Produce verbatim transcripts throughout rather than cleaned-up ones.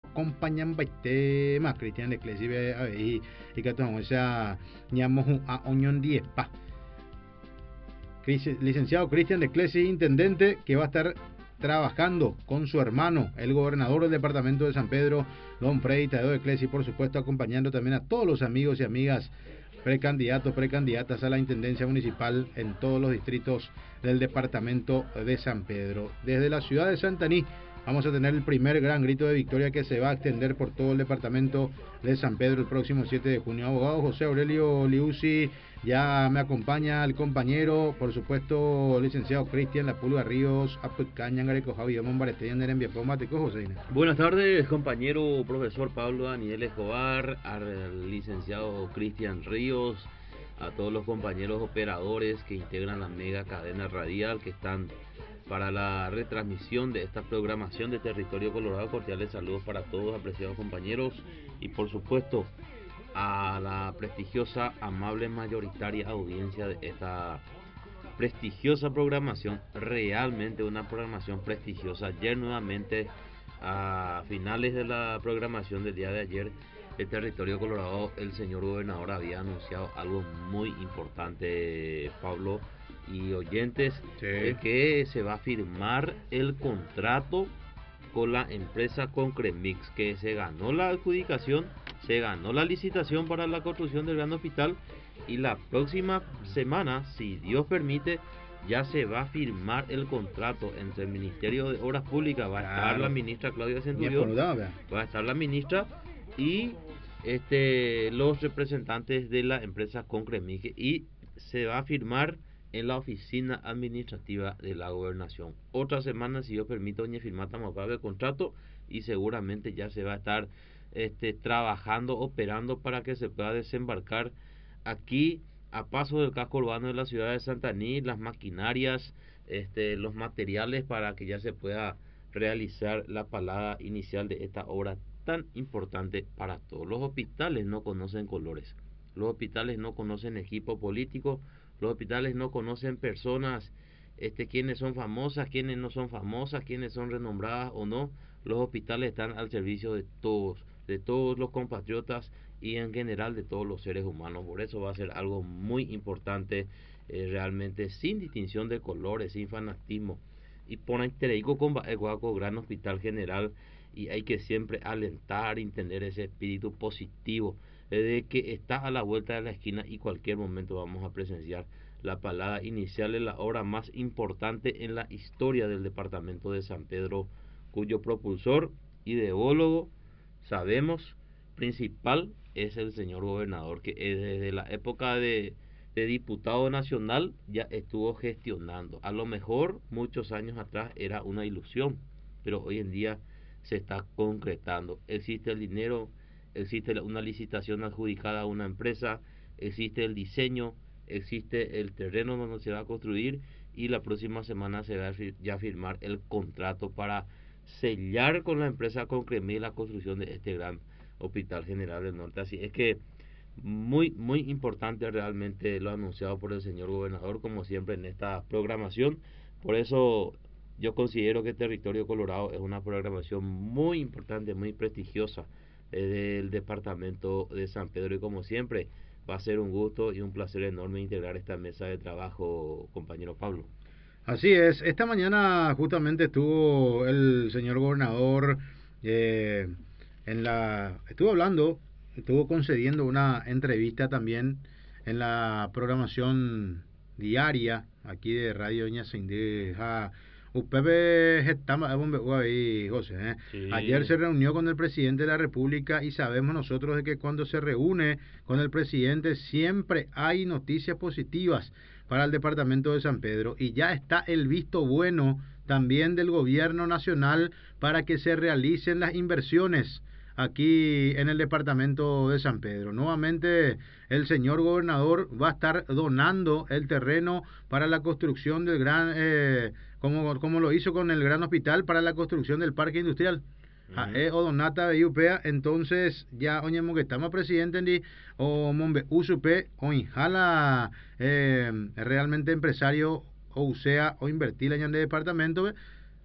acompañan baite más Cristian de Clesi y y que tomamos esa ñamos a oñón diez pa licenciado Cristian de Clesi, intendente, que va a estar trabajando con su hermano, el gobernador del departamento de San Pedro, don Freddy Tadeo de Clesi, por supuesto acompañando también a todos los amigos y amigas precandidatos, precandidatas a la intendencia municipal en todos los distritos del departamento de San Pedro. Desde la ciudad de Santaní vamos a tener el primer gran grito de victoria que se va a extender por todo el departamento de San Pedro el próximo siete de junio. Abogado José Aurelio Liuzzi, ya me acompaña el compañero, por supuesto, licenciado Cristian La Pulga Ríos, Apucañangareco Javier Mombarete, en Enviapomático, José. Buenas tardes, compañero profesor Pablo Daniel Escobar, al licenciado Cristian Ríos, a todos los compañeros operadores que integran la mega cadena radial que están para la retransmisión de esta programación de Territorio Colorado. Cordiales saludos para todos, apreciados compañeros, y por supuesto a la prestigiosa, amable, mayoritaria audiencia de esta prestigiosa programación, realmente una programación prestigiosa. Ayer nuevamente, a finales de la programación del día de ayer, el Territorio Colorado, el señor gobernador había anunciado algo muy importante, Pablo y oyentes, sí, de que se va a firmar el contrato con la empresa Concremix, que se ganó la adjudicación, se ganó la licitación para la construcción del gran hospital, y la próxima semana, si Dios permite, ya se va a firmar el contrato entre el Ministerio de Obras Públicas, va a estar claro la ministra Claudia Centurión, va a estar la ministra y este los representantes de la empresa Concremix, y se va a firmar en la oficina administrativa de la gobernación. Otra semana, si Dios permite, doña Firmata Mapave el contrato, y seguramente ya se va a estar este, trabajando, operando para que se pueda desembarcar aquí a paso del casco urbano de la ciudad de Santaní, las maquinarias, este, los materiales para que ya se pueda realizar la palada inicial de esta obra tan importante para todos. Los hospitales no conocen colores, los hospitales no conocen equipo político, los hospitales no conocen personas, este, quiénes son famosas, quiénes no son famosas, quiénes son renombradas o no. Los hospitales están al servicio de todos, de todos los compatriotas y en general de todos los seres humanos. Por eso va a ser algo muy importante, eh, realmente sin distinción de colores, sin fanatismo. Y por ahí con el gran hospital general, y hay que siempre alentar y tener ese espíritu positivo de que está a la vuelta de la esquina y cualquier momento vamos a presenciar la palada inicial de la obra más importante en la historia del departamento de San Pedro, cuyo propulsor, ideólogo, sabemos, principal es el señor gobernador, que desde la época de, de diputado nacional ya estuvo gestionando. A lo mejor muchos años atrás era una ilusión, pero hoy en día se está concretando. Existe el dinero, existe una licitación adjudicada a una empresa, existe el diseño, existe el terreno donde se va a construir, y la próxima semana se va a ya firmar el contrato para sellar con la empresa Concremix la construcción de este gran hospital general del norte. Así es que muy muy importante realmente lo anunciado por el señor gobernador, como siempre en esta programación. Por eso yo considero que Territorio Colorado es una programación muy importante, muy prestigiosa del departamento de San Pedro, y como siempre va a ser un gusto y un placer enorme integrar esta mesa de trabajo, compañero Pablo. Así es, esta mañana justamente estuvo el señor gobernador eh, en la estuvo hablando, estuvo concediendo una entrevista también en la programación diaria aquí de Radio Doña Cindeja. José, sí. Ayer se reunió con el presidente de la República, y sabemos nosotros de que cuando se reúne con el presidente siempre hay noticias positivas para el departamento de San Pedro, y ya está el visto bueno también del gobierno nacional para que se realicen las inversiones aquí en el departamento de San Pedro. Nuevamente el señor gobernador va a estar donando el terreno para la construcción del gran, eh, como, como lo hizo con el gran hospital, para la construcción del parque industrial. Uh-huh. eh, o donata de Upea, entonces ya oñemo que estamos presidente ni o mombe usupe o injala eh, realmente empresario o sea o invertir en el departamento.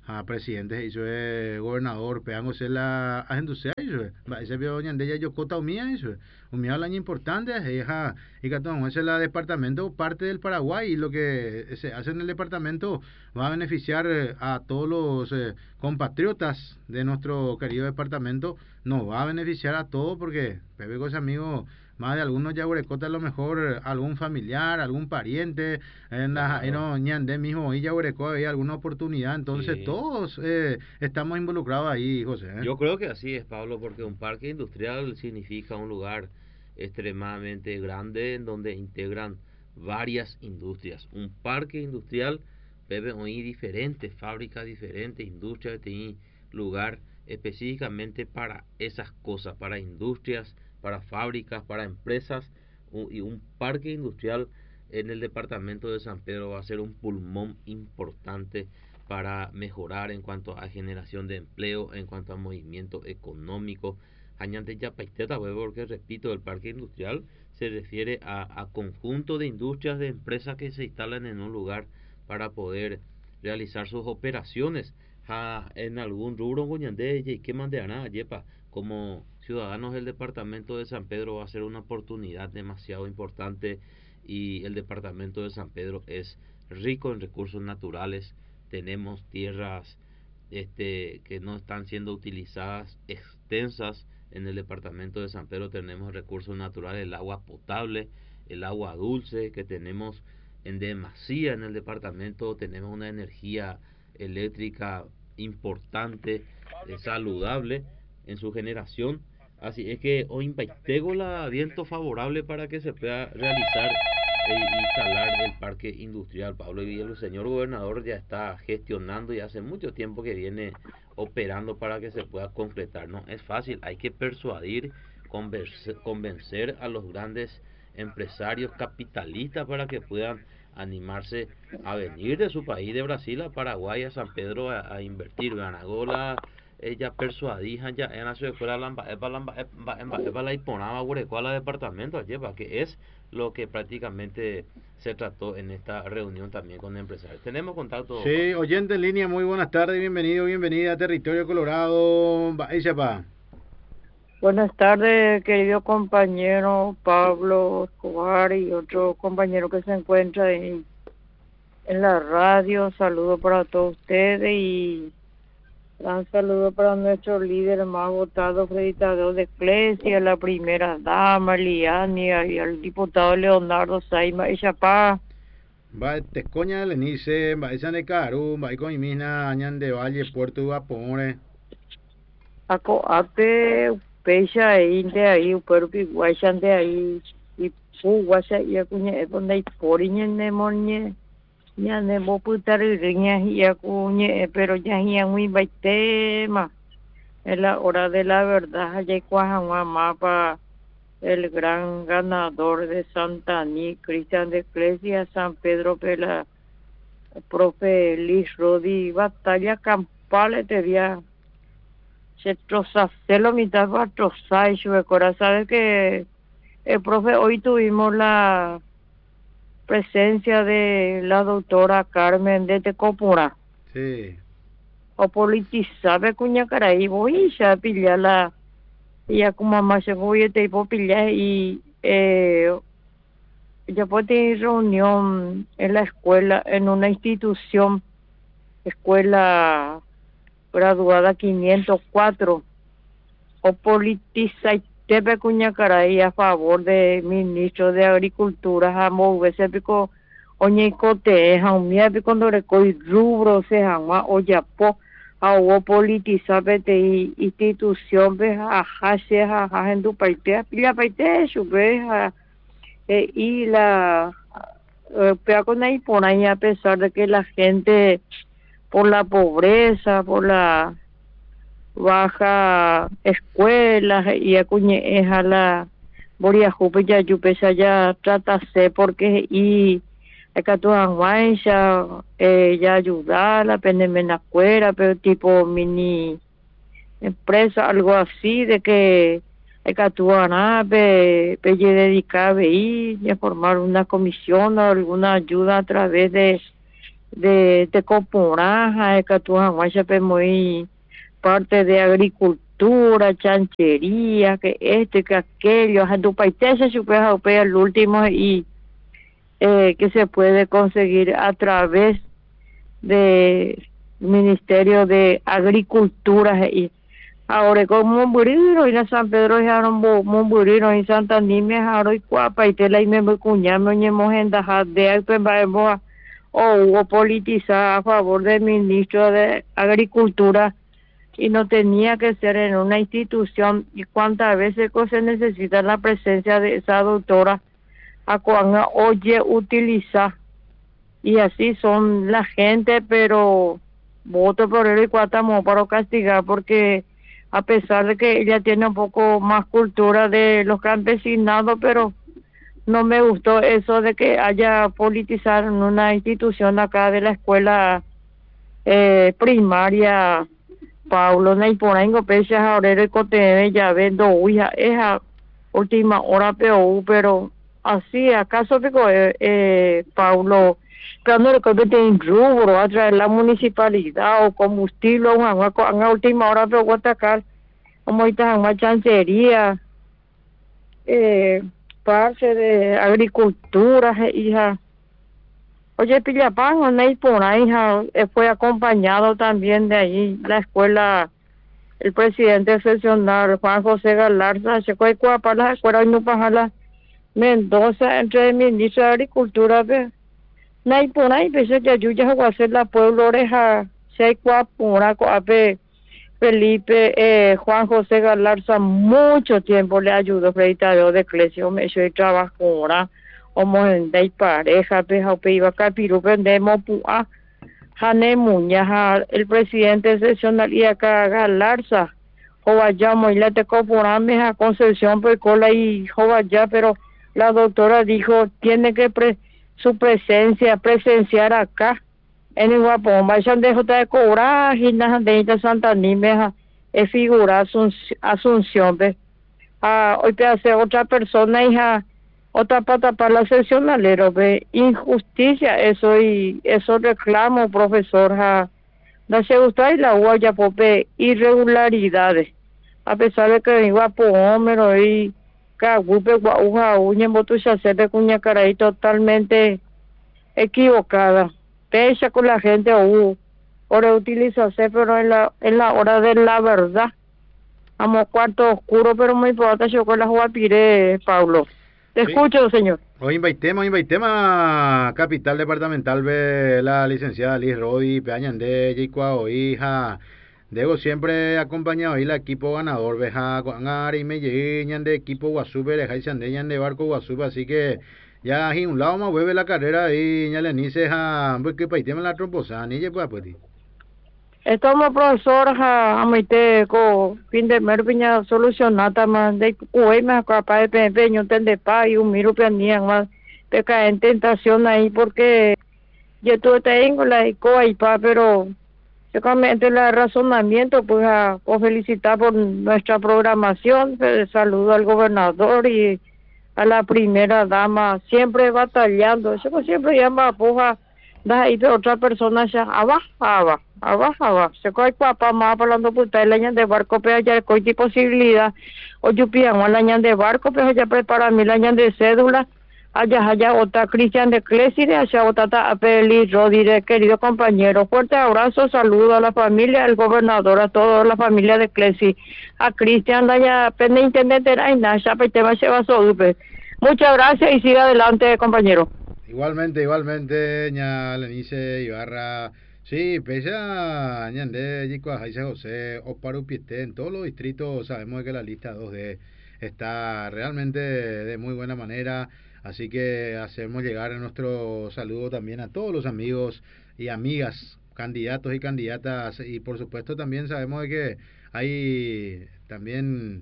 a presidente hizo el gobernador peango se la agenducea hizo va ese vio ñande ya yo cota umía hizo umía la importante es y catón ese la departamento parte del Paraguay y lo que se hace en el departamento va a beneficiar a todos los eh, compatriotas de nuestro querido departamento, nos va a beneficiar a todos porque Pepe con ese amigo más de algunos yaguarecota a lo mejor algún familiar, algún pariente, en la claro. ñande mismo y yaguarecó había alguna oportunidad, entonces sí. todos eh, estamos involucrados ahí, José. ¿eh? Yo creo que así es, Pablo, porque un parque industrial significa un lugar extremadamente grande en donde integran varias industrias. Un parque industrial debe oír diferentes fábricas, diferentes industrias, tiene lugar específicamente para esas cosas, para industrias, para fábricas, para empresas, y un parque industrial en el departamento de San Pedro va a ser un pulmón importante para mejorar en cuanto a generación de empleo, en cuanto a movimiento económico. Añante ya paisteta, porque repito, el parque industrial se refiere a, a conjunto de industrias, de empresas que se instalan en un lugar para poder realizar sus operaciones a, en algún rubro y que mandará yepa como ciudadanos del departamento de San Pedro va a ser una oportunidad demasiado importante y el departamento de San Pedro es rico en recursos naturales, tenemos tierras este que no están siendo utilizadas extensas en el departamento de San Pedro, tenemos recursos naturales, el agua potable, el agua dulce que tenemos en demasía en el departamento, tenemos una energía eléctrica importante, eh, saludable en su generación, así es que hoy impactego la viento favorable para que se pueda realizar e instalar el parque industrial, Pablo, y el señor gobernador ya está gestionando y hace mucho tiempo que viene operando para que se pueda concretar. No es fácil, hay que persuadir, convencer, convencer a los grandes empresarios capitalistas para que puedan animarse a venir de su país, de Brasil a Paraguay, a San Pedro a, a invertir. Ganagola ella persuadija ya en la escuela la imponaba la departamento lleva que es lo que prácticamente se trató en esta reunión también con empresarios. Tenemos contacto. Sí, oyente en línea, muy buenas tardes, bienvenido, bienvenida a Territorio Colorado. Buenas tardes, querido compañero Pablo Escobar y otro compañero que se encuentra en, en la radio. Saludo para todos ustedes y un saludo para nuestro líder más votado, Freddy Tadeo de Iglesia, la primera dama, Liania, y al diputado Leonardo Saima y Chapá. Va, te coña Lenice, va, esa de Caru, va, con Imina, Añan de Valle, Puerto Vapore. Aco, ate, pecha, inte ahí, pero piguachan de ahí, y pu, guacha, y acuña, es donde hay poriña, nemoña. Ya ne bo putar riña y acuñe pero ya ya muy baitema es la hora de la verdad ya cuaja mapa el gran ganador de Santa Ni Cristian de Iglesia San Pedro Pela profe Liz Rodi batalla campal te día se troza se lo mitad va trozar y su corazón que el profe hoy tuvimos la presencia de la doctora Carmen de Tecopura. Sí. O politizaba cuña caray, voy a pillar la ya como más se voy a te pillar y eh ya puedo tener reunión en la escuela, en una institución, escuela graduada quinientos cuatro, o politiza Tepe cuña caray a favor de ministro de Agricultura, a moverse pico oñecote, a un mía pico donde coi rubro se llama o ya po a o politiza pete institución ve a hace a a en tu país pila paite sube a y la pea con ahí por ahí a pesar de que la gente por la pobreza, por la baja escuelas y acuñe es a la boria jupe ya yo pesa ya trata se porque y acá tu anguaisha eh ya ayudar la pendemena fuera pero tipo mini empresa algo así de que acá tu anabe pe dedicar y formar una comisión o alguna ayuda a través de de Tecopuraja, de Catujahuachape, muy parte de agricultura, chanchería, que esto y que aquello, Jandupaitesa, Chupejaupea, el último, y eh, que se puede conseguir a través de Ministerio de Agricultura y ahora como Mumburiro y la San Pedro y ahora Mumburiro y Santa Nimia ahora y Cuapa y Tela y me cuñame y mojenda de Alpembaeboa o hubo politizada a favor del ministro de Agricultura y no tenía que ser en una institución y cuántas veces se necesita la presencia de esa doctora a cuando oye utiliza y así son la gente, pero voto por él y cuatamos para castigar porque a pesar de que ella tiene un poco más cultura de los campesinados, pero no me gustó eso de que haya politizado en una institución acá de la escuela eh, primaria Paulo Naiporango Pecha Jaurero y Cote ya vendo uya esa última hora peor, pero así acaso digo eh, eh, Paulo cuando le compete en rubro a través de la municipalidad o combustible o agua en la última hora pero guatacar como está en chancería eh, parte de agricultura hija. Oye, Pillapán, o Ney por ahí, hija, fue acompañado también de ahí la escuela, el presidente seccional Juan José Galarza, se fue para la escuela y no para la Mendoza, entre el ministro de Agricultura, Ney por ahí, pensé que ayuda a hacer la pueblo oreja, se cuapura, coape, Felipe, eh, Juan José Galarza, mucho tiempo le ayudó, Freitadeo de Clesio, me hizo el trabajo ahora. Como en de pareja, peja, iba capiru, vendemos pua, jane muña, el presidente seccional y acá Galarza, jovallamo y la te coporame a Concepción, pues cola y jovallá, pero la doctora dijo, tiene que pre, su presencia, presenciar acá, en el Guapón, vayan de J de cobrar, y nada de Santa Nimeja, es figura Asunción, ve, ah, hoy te hace otra persona, hija, otra pata para la seccionalero, ve, injusticia, eso y eso reclamo, profesor, ja, no se gusta y la guaya, pope, irregularidades, a pesar de que iba por homero y cagupe, guauja, uña, botucha, de cuña, caray, totalmente equivocada, pecha con la gente, o hora utilizarse, pero en la, en la hora de la verdad, vamos cuarto oscuro, pero muy importante, yo con la guapire, Pablo. Te sí. Escucho, señor. Hoy invitemos, hoy invitemos capital departamental de la licenciada Liz Rodi, Peañandé, Yicuao, hija. Debo siempre acompañado y el equipo ganador, veja, Guangari, Medellín, de equipo Guasube, de Jaisandé, de barco Guasube, así que ya aquí un lado más vuelve la carrera y ya le dice a porque paitemos la tromposa, ni ya puede pues. Estamos profesor a amite ko fin de merpiña solucionata más de uy más capaz de peño tende pa y un miro pianía más te cae en tentación ahí porque yo tuve tengo la icoa y pa pero seguramente el razonamiento pues a pues felicitar por nuestra programación, saludo al gobernador y a la primera dama siempre batallando, eso pues siempre llama puja da ahí de otra persona ya abajo abajo abajo abajo se coge papá más hablando puta el año de barco pero ya coge posibilidad o yo pido el año de barco pero ya prepara mi año de cédula allá allá otra Cristian de Clesi de allá otra Apeli Rodríguez, querido compañero, fuerte abrazo, saludo a la familia del gobernador, a toda la familia de Clesi, a Cristian allá pende intendente y nada ya tema se va a muchas gracias y siga adelante compañero. Igualmente, igualmente, ña Lenice Ibarra, sí, pesa ñande, Yicua, Jaice José, Oparu Pieste, en todos los distritos sabemos que la lista dos D está realmente de muy buena manera, así que hacemos llegar nuestro saludo también a todos los amigos y amigas, candidatos y candidatas, y por supuesto también sabemos de que hay también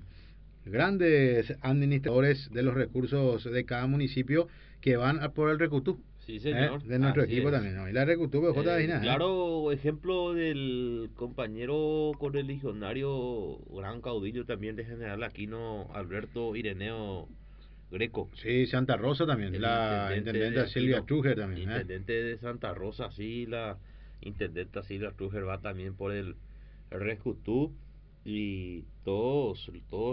grandes administradores de los recursos de cada municipio que van a por el Recutú. Sí, señor. ¿Eh? De nuestro Así equipo es. también, ¿no? Y la Recutú, B J Eh, nada, claro, ejemplo del compañero correligionario, gran caudillo también de General Aquino, Alberto Ireneo Greco. Sí, Santa Rosa también, El la intendente de Silvia Aquino, Trujer también. ¿eh? Intendente de Santa Rosa, sí, la intendenta Silvia Trujer va también por el Rescutú y todos, todos